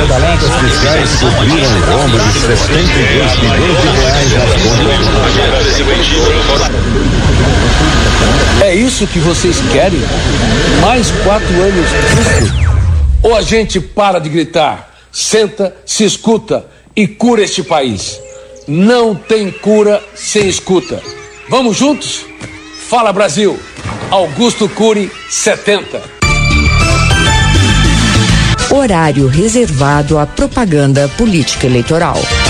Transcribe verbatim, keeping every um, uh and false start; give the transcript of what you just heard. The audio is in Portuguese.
Pedaladas fiscais cobriram o rombo de setenta e dois milhões de reais nas contas. É isso que vocês querem? Mais quatro anos disso? Ou a gente para de gritar, senta, se escuta e cura este país? Não tem cura sem escuta. Vamos juntos? Fala Brasil! Augusto Cury, setenta. Horário reservado à propaganda política eleitoral.